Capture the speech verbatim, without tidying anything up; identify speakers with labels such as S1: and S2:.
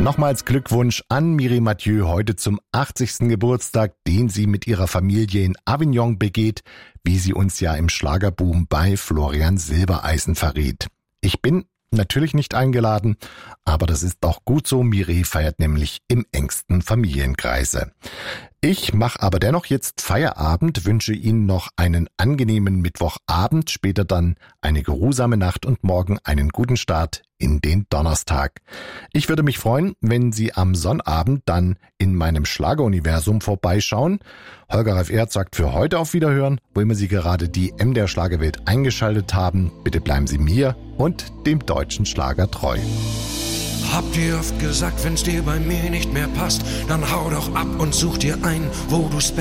S1: Nochmals Glückwunsch an Mireille Mathieu heute zum achtzigsten Geburtstag, den sie mit ihrer Familie in Avignon begeht, wie sie uns ja im Schlagerboom bei Florian Silbereisen verrät. Ich bin natürlich nicht eingeladen, aber das ist auch gut so. Mireille feiert nämlich im engsten Familienkreise. Ich mache aber dennoch jetzt Feierabend, wünsche Ihnen noch einen angenehmen Mittwochabend, später dann eine geruhsame Nacht und morgen einen guten Start in den Donnerstag. Ich würde mich freuen, wenn Sie am Sonnabend dann in meinem Schlageruniversum vorbeischauen. Holger Ralf Erz sagt für heute auf Wiederhören, wo immer Sie gerade die M D R Schlagerwelt eingeschaltet haben. Bitte bleiben Sie mir und dem deutschen Schlager treu.
S2: Hab dir oft gesagt, wenn's dir bei mir nicht mehr passt, dann hau doch ab und such dir ein, wo du's